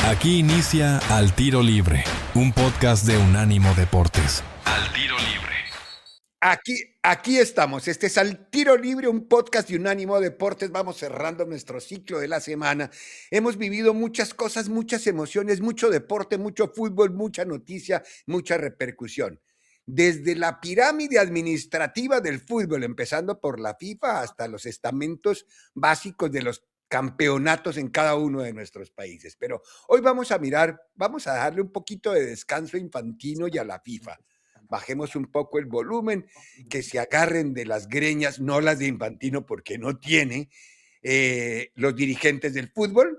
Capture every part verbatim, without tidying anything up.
Aquí inicia Al Tiro Libre, un podcast de Unánimo Deportes. Al Tiro Libre. Aquí, aquí estamos. Este es Al Tiro Libre, un podcast de Unánimo Deportes. Vamos cerrando nuestro ciclo de la semana. Hemos vivido muchas cosas, muchas emociones, mucho deporte, mucho fútbol, mucha noticia, mucha repercusión. Desde la pirámide administrativa del fútbol, empezando por la FIFA, hasta los estamentos básicos de los campeonatos en cada uno de nuestros países. Pero hoy vamos a mirar, vamos a darle un poquito de descanso a Infantino y a la FIFA. Bajemos un poco el volumen, que se agarren de las greñas, no las de Infantino porque no tiene, eh, los dirigentes del fútbol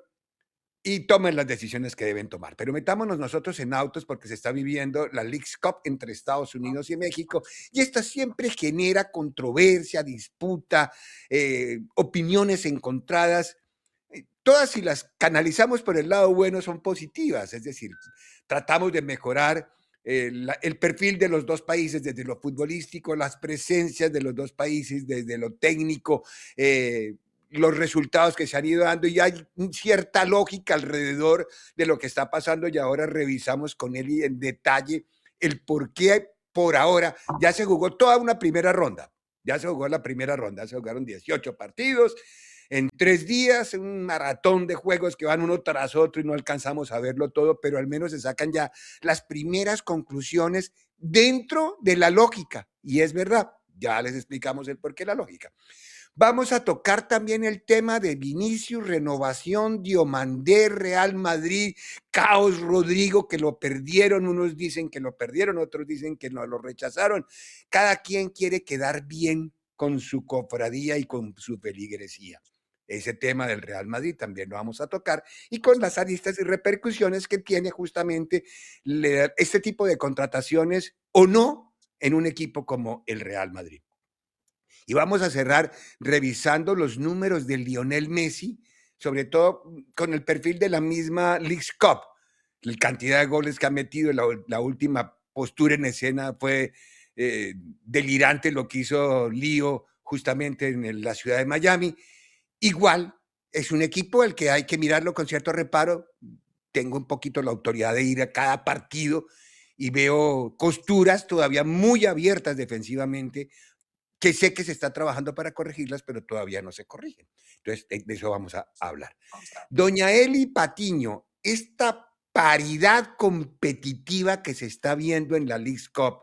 y tomen las decisiones que deben tomar. Pero metámonos nosotros en autos porque se está viviendo la Leagues Cup entre Estados Unidos y México y esta siempre genera controversia, disputa, eh, opiniones encontradas. Todas, si las canalizamos por el lado bueno, son positivas, es decir, tratamos de mejorar el, el perfil de los dos países desde lo futbolístico, las presencias de los dos países desde lo técnico, eh, los resultados que se han ido dando y hay cierta lógica alrededor de lo que está pasando y ahora revisamos con él en detalle el por qué por ahora ya se jugó toda una primera ronda, ya se jugó la primera ronda, se jugaron dieciocho partidos, en tres días, un maratón de juegos que van uno tras otro y no alcanzamos a verlo todo, pero al menos se sacan ya las primeras conclusiones dentro de la lógica. Y es verdad, ya les explicamos el porqué la lógica. Vamos a tocar también el tema de Vinicius, renovación, Diomandé, Real Madrid, caos Rodrigo, que lo perdieron, unos dicen que lo perdieron, otros dicen que no lo rechazaron. Cada quien quiere quedar bien con su cofradía y con su feligresía. Ese tema del Real Madrid también lo vamos a tocar y con las aristas y repercusiones que tiene justamente este tipo de contrataciones o no en un equipo como el Real Madrid. Y vamos a cerrar revisando los números de Lionel Messi, sobre todo con el perfil de la misma Leagues Cup. La cantidad de goles que ha metido, la, la última postura en escena fue eh, delirante lo que hizo Lío justamente en el, la ciudad de Miami. Igual, es un equipo al que hay que mirarlo con cierto reparo. Tengo un poquito la autoridad de ir a cada partido y veo costuras todavía muy abiertas defensivamente, que sé que se está trabajando para corregirlas, pero todavía no se corrigen. Entonces, de eso vamos a hablar. Doña Eli Patiño, esta paridad competitiva que se está viendo en la Leagues Cup,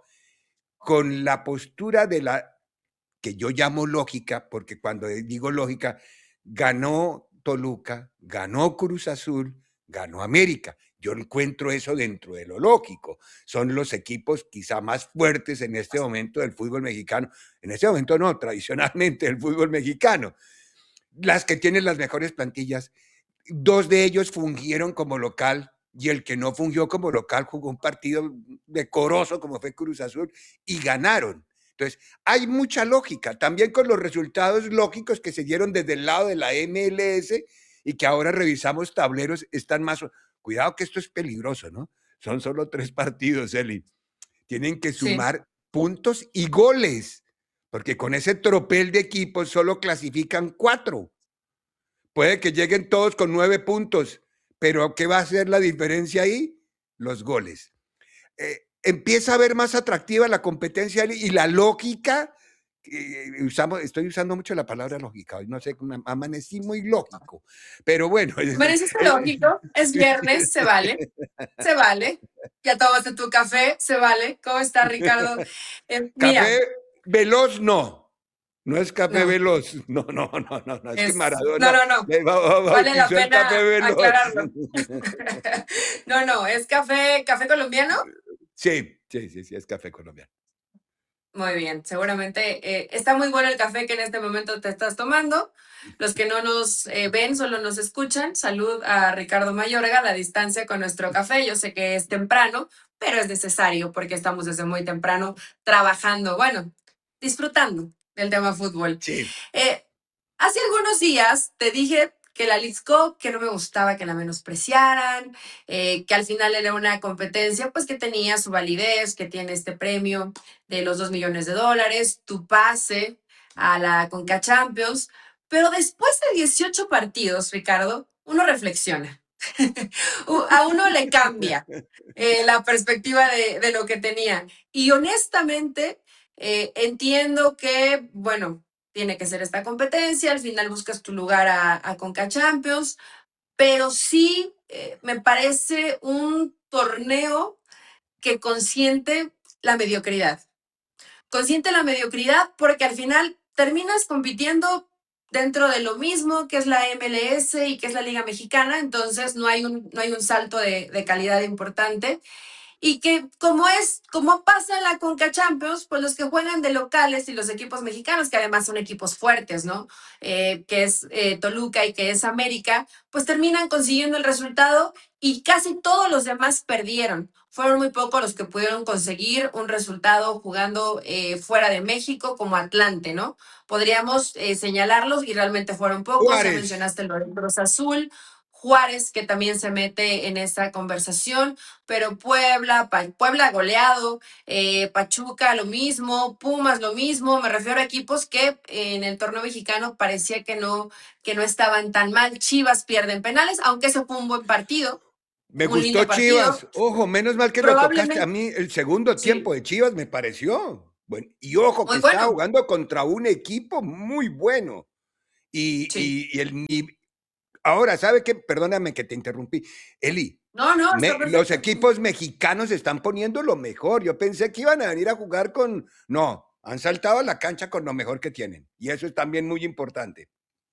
con la postura de la que yo llamo lógica, porque cuando digo lógica, ganó Toluca, ganó Cruz Azul, ganó América. Yo encuentro eso dentro de lo lógico. Son los equipos quizá más fuertes en este momento del fútbol mexicano. En este momento no, tradicionalmente del fútbol mexicano. Las que tienen las mejores plantillas. Dos de ellos fungieron como local y el que no fungió como local jugó un partido decoroso como fue Cruz Azul y ganaron. Entonces, hay mucha lógica, también con los resultados lógicos que se dieron desde el lado de la M L S y que ahora revisamos tableros, están más... Cuidado que esto es peligroso, ¿no? Son solo tres partidos, Eli. Tienen que sumar sí. puntos y goles, porque con ese tropel de equipos solo clasifican cuatro. Puede que lleguen todos con nueve puntos, pero ¿qué va a ser la diferencia ahí? Los goles. Eh, empieza a ver más atractiva la competencia y la lógica. Eh, usamos, estoy usando mucho la palabra lógica, hoy no sé, amanecí muy lógico, pero bueno. Amaneciste lógico, es viernes, se vale, se vale. Ya tomaste tu café, se vale. ¿Cómo está, Ricardo? Eh, café mira. veloz, no. No es café no. veloz, no, no, no, no, no, es, es que Maradona. No, no, no. Va, va, va, vale la pena aclararlo. no, no, es café, café colombiano. Sí, sí, sí, sí, es café colombiano. Muy bien, seguramente eh, está muy bueno el café que en este momento te estás tomando. Los que no nos eh, ven, solo nos escuchan. Salud a Ricardo Mayorga a la distancia con nuestro café. Yo sé que es temprano, pero es necesario porque estamos desde muy temprano trabajando, bueno, disfrutando del tema fútbol. Sí. Eh, hace algunos días te dije que la Leagues Cup, que no me gustaba que la menospreciaran, eh, que al final era una competencia pues que tenía su validez, que tiene este premio de los dos millones de dólares, tu pase a la Conca Champions, pero después de dieciocho partidos, Ricardo, uno reflexiona. A uno le cambia eh, la perspectiva de, de, lo que tenía. Y honestamente, eh, entiendo que, bueno, tiene que ser esta competencia, al final buscas tu lugar a, a Conca Champions, pero sí eh, me parece un torneo que consiente la mediocridad. Consiente la mediocridad porque al final terminas compitiendo dentro de lo mismo que es la M L S y que es la Liga Mexicana, entonces no hay un, no hay un salto de, de calidad importante. Y que como es, como pasa en la Conca Champions, pues los que juegan de locales y los equipos mexicanos, que además son equipos fuertes, ¿no? Eh, que es eh, Toluca y que es América, pues terminan consiguiendo el resultado y casi todos los demás perdieron. Fueron muy pocos los que pudieron conseguir un resultado jugando eh, fuera de México como Atlante, ¿no? Podríamos eh, señalarlos y realmente fueron pocos. Ya Juárez. mencionaste el Cruz Azul, Juárez, que también se mete en esta conversación, pero Puebla, pa Puebla goleado, eh, Pachuca lo mismo, Pumas lo mismo, me refiero a equipos que en el torneo mexicano parecía que no, que no estaban tan mal. Chivas pierden penales, aunque ese fue un buen partido, Me un gustó lindo partido. Chivas. Ojo, menos mal que lo tocaste. A Probablemente, mí el segundo tiempo sí, de Chivas me pareció. Bueno, y ojo que muy estaba bueno, jugando contra un equipo muy bueno. Y, sí. y, y el ni- ahora, ¿sabe qué? Perdóname que te interrumpí. Eli, No, no, está me- los perfecto. equipos mexicanos están poniendo lo mejor. Yo pensé que iban a venir a jugar con... No, han saltado a la cancha con lo mejor que tienen. Y eso es también muy importante.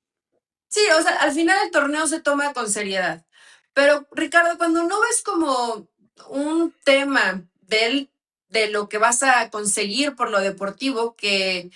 Sí, o sea, al final el torneo se toma con seriedad. Pero, Ricardo, cuando no ves como un tema del, de lo que vas a conseguir por lo deportivo, que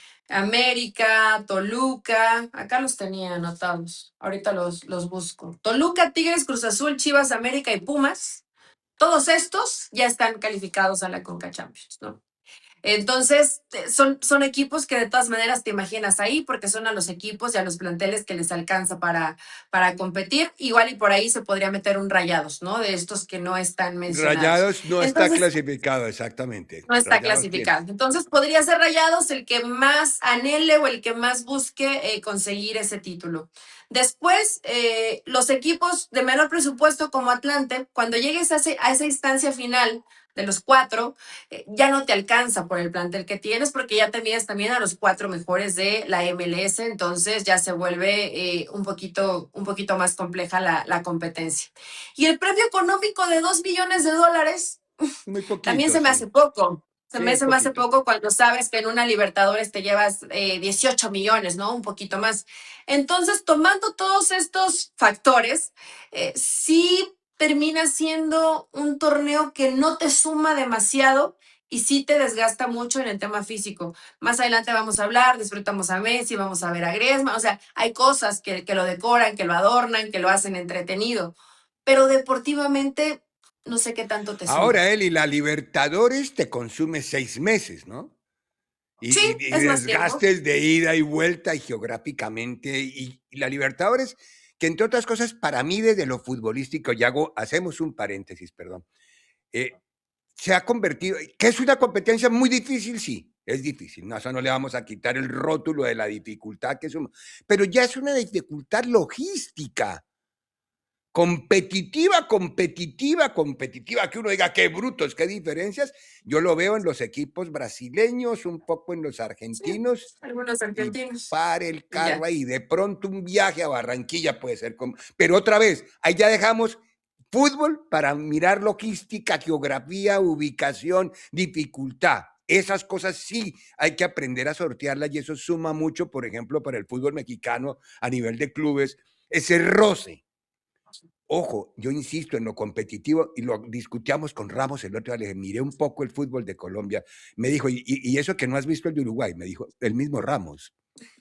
América, Toluca, acá los tenía anotados, ahorita los, los busco. Toluca, Tigres, Cruz Azul, Chivas, América y Pumas, todos estos ya están calificados a la Conca Champions, ¿no? Entonces, son, son equipos que de todas maneras te imaginas ahí, porque son a los equipos y a los planteles que les alcanza para, para competir. Igual y por ahí se podría meter un Rayados, ¿no? De estos que no están mencionados. Rayados no está Entonces, clasificado, exactamente. no está Rayados tiene. clasificado. Entonces, podría ser Rayados el que más anhele o el que más busque eh, conseguir ese título. Después, eh, los equipos de menor presupuesto como Atlante, cuando llegues a, ese, a esa instancia final de los cuatro, eh, ya no te alcanza por el plantel que tienes porque ya te mides también a los cuatro mejores de la M L S, entonces ya se vuelve eh, un, poquito, un poquito más compleja la, la competencia. Y el premio económico de dos millones de dólares Muy también poquito, se me hace sí. poco. Se me, Sí, se me hace poquito. poco cuando sabes que en una Libertadores te llevas eh, dieciocho millones, ¿no? Un poquito más. Entonces, tomando todos estos factores, eh, sí termina siendo un torneo que no te suma demasiado y sí te desgasta mucho en el tema físico. Más adelante vamos a hablar, disfrutamos a Messi, vamos a ver a Griezmann, o sea, hay cosas que, que lo decoran, que lo adornan, que lo hacen entretenido, pero deportivamente no sé qué tanto te suma. Ahora, Eli, la Libertadores te consume seis meses, ¿no? Y, Sí, y- y es más tiempo. desgastes de ida y vuelta y geográficamente. Y, y la Libertadores, que entre otras cosas, para mí desde lo futbolístico, y hago, hacemos un paréntesis, perdón, eh, se ha convertido, que es una competencia muy difícil, sí, es difícil, no, eso no le vamos a quitar el rótulo de la dificultad que es un, pero ya es una dificultad logística. Competitiva, competitiva, competitiva, que uno diga qué brutos, qué diferencias. Yo lo veo en los equipos brasileños, un poco en los Sí, argentinos, algunos y argentinos. para el Y carro ya. ahí. De pronto un viaje a Barranquilla puede ser como. Pero otra vez, ahí ya dejamos fútbol para mirar logística, geografía, ubicación, dificultad. Esas cosas sí hay que aprender a sortearlas y eso suma mucho, por ejemplo, para el fútbol mexicano a nivel de clubes, ese roce. Ojo, yo insisto en lo competitivo y lo discutíamos con Ramos el otro día, le dije, miré un poco el fútbol de Colombia. Me dijo, ¿y, y eso que no has visto el de Uruguay? Me dijo, el mismo Ramos.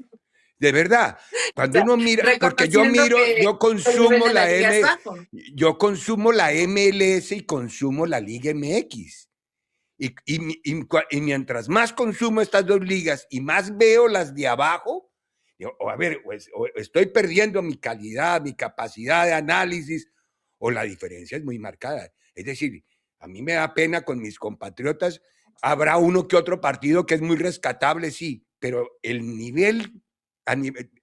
De verdad, O cuando sea, uno mira, porque yo reconociendo miro, que yo el nivel consumo de la la liga es M, bajo. yo consumo la M L S y consumo la Liga M X. Y, y, y, y mientras más consumo estas dos ligas y más veo las de abajo, digo, o a ver, pues, o estoy perdiendo mi calidad, mi capacidad de análisis, o la diferencia es muy marcada. Es decir, a mí me da pena con mis compatriotas, habrá uno que otro partido que es muy rescatable, sí, pero el nivel, a nivel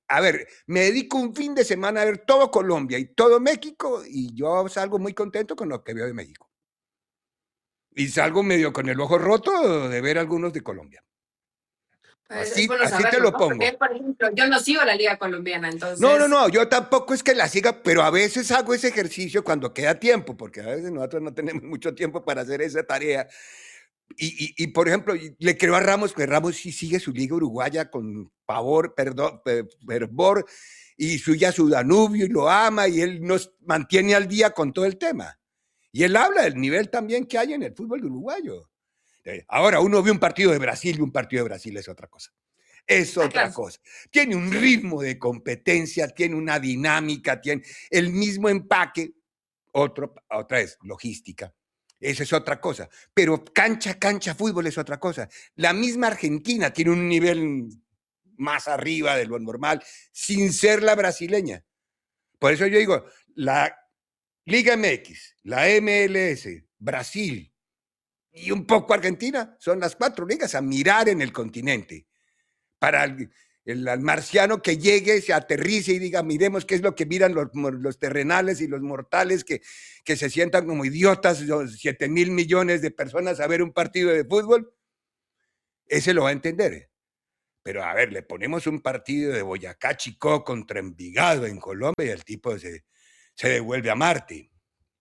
a ver, me dedico un fin de semana a ver todo Colombia y todo México y yo salgo muy contento con lo que veo de México. Y salgo medio con el ojo roto de ver algunos de Colombia. Pues es Así, bueno así te saberlo, lo ¿no? Porque, pongo. por ejemplo, yo no sigo la liga colombiana, No, no, entonces, no, yo tampoco es que la siga, pero a veces hago ese ejercicio cuando queda tiempo, porque a veces nosotros no tenemos mucho tiempo para hacer esa tarea. Y, y, y, por ejemplo, le creo a Ramos que Ramos sí sigue su liga uruguaya con pavor, perdón, fervor, y suye a su Danubio y lo ama y él nos mantiene al día con todo el tema. Y él habla del nivel también que hay en el fútbol uruguayo. Ahora, uno ve un partido de Brasil y un partido de Brasil es otra cosa. Es ah, otra claro. cosa. Tiene un ritmo de competencia, tiene una dinámica, tiene el mismo empaque. Otro, otra es logística. Esa es otra cosa. Pero cancha, cancha, fútbol es otra cosa. La misma Argentina tiene un nivel más arriba de lo normal, sin ser la brasileña. Por eso yo digo, la Liga M X, la M L S, Brasil y un poco Argentina son las cuatro ligas a mirar en el continente. Para el, el, el marciano que llegue, se aterrice y diga, miremos qué es lo que miran los, los terrenales y los mortales que, que se sientan como idiotas, siete mil millones de personas a ver un partido de fútbol, ese lo va a entender. Pero a ver, le ponemos un partido de Boyacá Chicó contra Envigado en Colombia y el tipo se, se devuelve a Marte.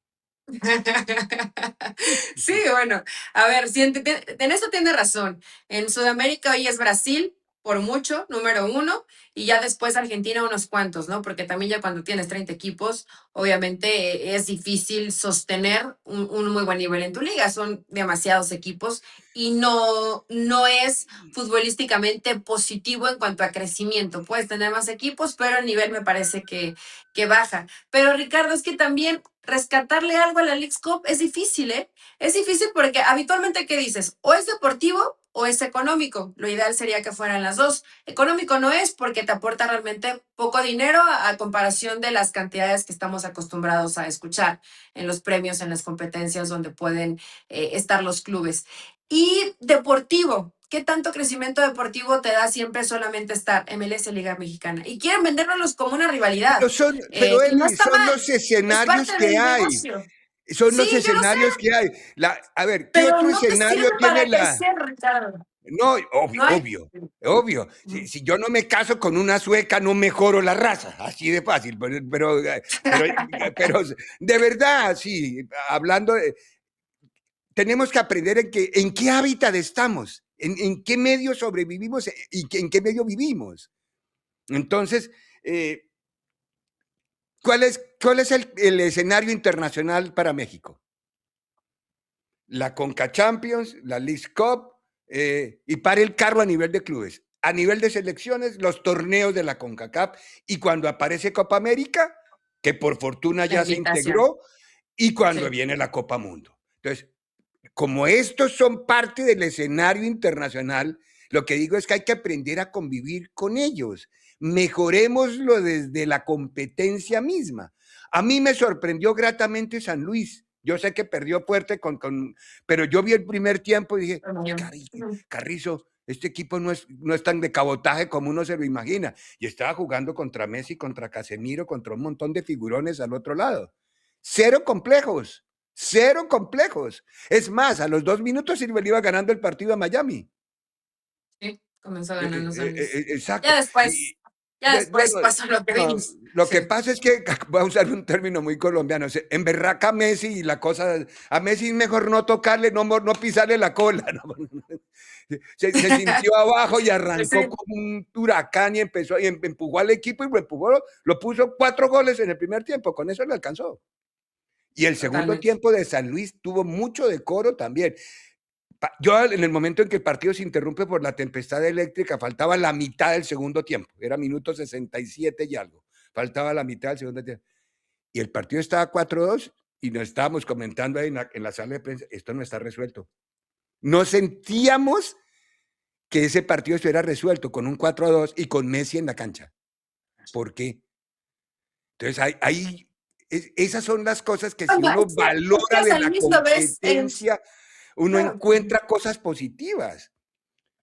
Sí, bueno, a ver, si en, en eso tiene razón. En Sudamérica hoy es Brasil, por mucho, número uno, y ya después Argentina unos cuantos, ¿no? Porque también ya cuando tienes treinta equipos, obviamente es difícil sostener un, un muy buen nivel en tu liga. Son demasiados equipos y no, no es futbolísticamente positivo en cuanto a crecimiento. Puedes tener más equipos, pero el nivel me parece que, que baja. Pero Ricardo, es que también rescatarle algo a la Leagues Cup es difícil, ¿eh? Es difícil porque habitualmente, ¿qué dices? O es deportivo o es económico. Lo ideal sería que fueran las dos. Económico no es porque te aporta realmente poco dinero a, a comparación de las cantidades que estamos acostumbrados a escuchar en los premios, en las competencias donde pueden eh, estar los clubes. Y deportivo. ¿Qué tanto crecimiento deportivo te da siempre solamente estar M L S Liga Mexicana? Y quieren vendérnoslos como una rivalidad. Pero, son, Eh, pero y no Eli, está son mal. los Es escenarios parte que del hay. negocio. Son Sí, los yo lo sé, escenarios que hay. La, a ver, ¿qué pero otro no te escenario sirve tiene para la...? crecer, Ricardo. No, obvio, No hay. obvio, obvio. Si, si yo no me caso con una sueca, no mejoro la raza, así de fácil. Pero, pero, pero, pero de verdad, sí, hablando, de, tenemos que aprender en, que, en qué hábitat estamos, en, en qué medio sobrevivimos y en qué medio vivimos. Entonces, eh, ¿cuál es, cuál es el, el escenario internacional para México? La Conca Champions, la Leagues Cup, eh, y para el carro a nivel de clubes. A nivel de selecciones, los torneos de la CONCACAF, y cuando aparece Copa América, que por fortuna La ya se invitación. integró, y cuando Sí. viene la Copa Mundo. Entonces, como estos son parte del escenario internacional, lo que digo es que hay que aprender a convivir con ellos. Mejorémoslo desde la competencia misma. A mí me sorprendió gratamente San Luis. Yo sé que perdió fuerte, con, con, pero yo vi el primer tiempo y dije, Carrizo, este equipo no es, no es tan de cabotaje como uno se lo imagina. Y estaba jugando contra Messi, contra Casemiro, contra un montón de figurones al otro lado. Cero complejos, cero complejos. Es más, a los dos minutos Silver iba ganando el partido a Miami. Sí, comenzó Eh, ganando San eh, Luis. eh, exacto. Ya después, Y, ya de, después bueno, pasó lo que no, vimos. lo Sí. que pasa es que, voy a usar un término muy colombiano, emberraca a Messi y la cosa, a Messi es mejor no tocarle, no, no pisarle la cola. No, se, se, sintió abajo y arrancó Sí. como un huracán y empezó, y empujó al equipo y lo empujó, lo puso cuatro goles en el primer tiempo, con eso le alcanzó. Y el segundo Totalmente. tiempo de San Luis tuvo mucho decoro también. Yo en el momento en que el partido se interrumpe por la tempestad eléctrica, faltaba la mitad del segundo tiempo, era minuto sesenta y siete y algo, faltaba la mitad del segundo tiempo. Y el partido estaba cuatro dos y nos estábamos comentando ahí en la, en la sala de prensa, esto no está resuelto. No sentíamos que ese partido estuviera resuelto con un cuatro a dos y con Messi en la cancha. ¿Por qué? Entonces, hay, hay, es, esas son las cosas que si uno valora de la competencia, uno encuentra cosas positivas.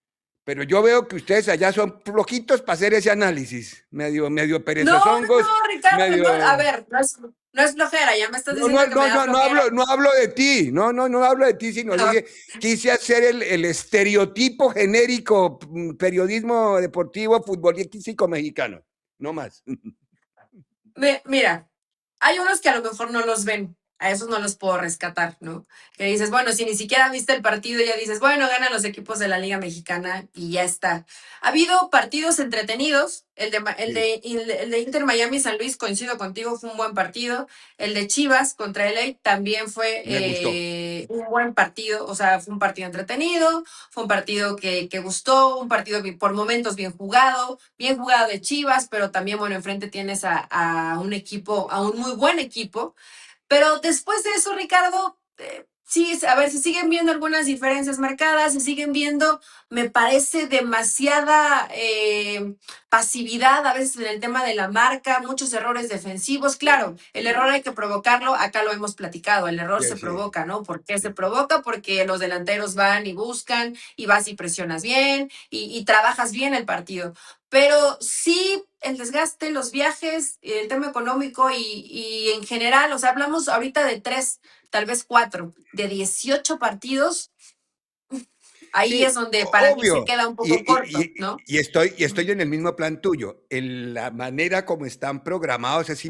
Pero yo veo que ustedes allá son flojitos para hacer ese análisis, medio, medio No, no, perezosongos, no, Ricardo, medio... no, a ver, no es, no es flojera, ya me estás No, diciendo no, que me no, da no, no flojera. hablo, no hablo de ti, no, no, no hablo de ti, sino No. dije, quise hacer el, el estereotipo genérico, mm, periodismo deportivo, futbolístico mexicano, no más. Me- mira, hay unos que a lo mejor no los ven, a esos no los puedo rescatar, ¿no? Que dices, bueno, si ni siquiera viste el partido, ya dices, bueno, ganan los equipos de la Liga Mexicana y ya está. Ha habido partidos entretenidos, el de, Ma- el Sí, de, el de- el de Inter Miami San Luis, coincido contigo, fue un buen partido. El de Chivas contra L A también fue me gustó. eh, un buen partido, o sea, fue un partido entretenido, fue un partido que, que gustó, un partido bien- por momentos bien jugado, bien jugado de Chivas, pero también, bueno, enfrente tienes a, a un equipo, a un muy buen equipo. Pero después de eso, Ricardo, eh, sí, a ver, se siguen viendo algunas diferencias marcadas, se siguen viendo, me parece, demasiada eh, pasividad a veces en el tema de la marca, muchos errores defensivos. Claro, el error hay que provocarlo, acá lo hemos platicado, el error Sí, se sí, provoca, ¿no? ¿Por qué se sí. provoca? Porque los delanteros van y buscan, y vas y presionas bien, y, y trabajas bien el partido. Pero sí, el desgaste, los viajes, el tema económico y, y en general, o sea, hablamos ahorita de tres, tal vez cuatro, de dieciocho partidos, ahí es Sí, donde o- para mí se obvio. queda un Y, poco y- corto, y- ¿no? y estoy, y estoy en el mismo plan tuyo. En la manera como están programados es